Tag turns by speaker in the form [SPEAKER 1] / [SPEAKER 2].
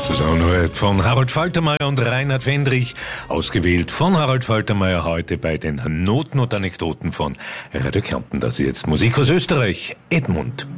[SPEAKER 1] Zusammenarbeit von Harold Faltermeier und Reinhard Fendrich, ausgewählt von Harold Faltermeier heute bei den Noten und Anekdoten von Radio Kärnten. Das ist jetzt Musik aus Österreich, Edmund.